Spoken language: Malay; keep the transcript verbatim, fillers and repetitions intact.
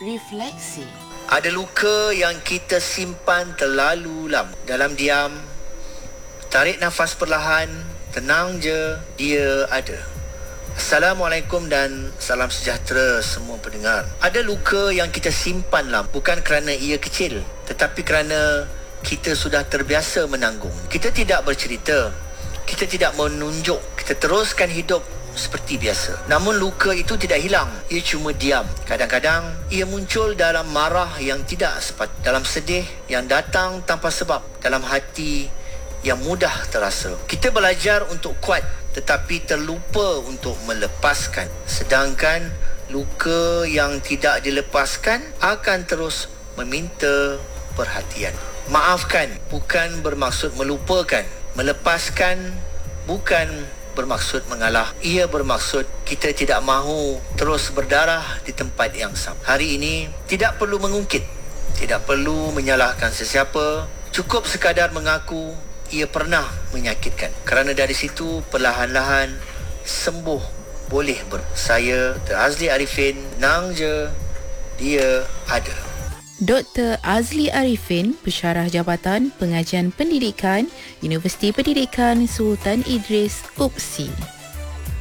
Refleksi. Ada luka yang kita simpan terlalu lama. Dalam diam, tarik nafas perlahan, tenang je, dia ada. Assalamualaikum dan salam sejahtera semua pendengar. Ada luka yang kita simpan lama, bukan kerana ia kecil, tetapi kerana kita sudah terbiasa menanggung. Kita tidak bercerita, kita tidak menunjuk, kita teruskan hidup seperti biasa. Namun luka itu tidak hilang, ia cuma diam. Kadang-kadang ia muncul dalam marah yang tidak sepatutnya, dalam sedih yang datang tanpa sebab, dalam hati yang mudah terasa. Kita belajar untuk kuat tetapi terlupa untuk melepaskan. Sedangkan luka yang tidak dilepaskan akan terus meminta perhatian. Maafkan bukan bermaksud melupakan. Melepaskan bukan bermaksud mengalah. Ia bermaksud kita tidak mahu terus berdarah di tempat yang sama. Hari ini tidak perlu mengungkit, tidak perlu menyalahkan sesiapa. Cukup sekadar mengaku ia pernah menyakitkan. Kerana dari situ perlahan-lahan sembuh boleh ber. Saya Doktor Azli Arifin, nang je, dia ada. Doktor Azli Arifin, Pensyarah Jabatan Pengajian Pendidikan, Universiti Pendidikan Sultan Idris, U P S I.